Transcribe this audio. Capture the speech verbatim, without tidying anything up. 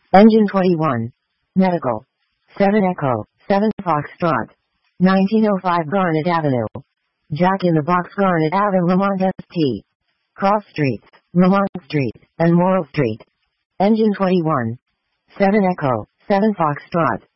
Engine twenty-one. Medical. seven Echo, seven Foxtrot. nineteen oh five Garnet Avenue. Jack in the Box Garnet Avenue, Lamont S T. Cross Streets, Lamont Street, and Morrill Street. Engine twenty-one. seven Echo, seven Foxtrot.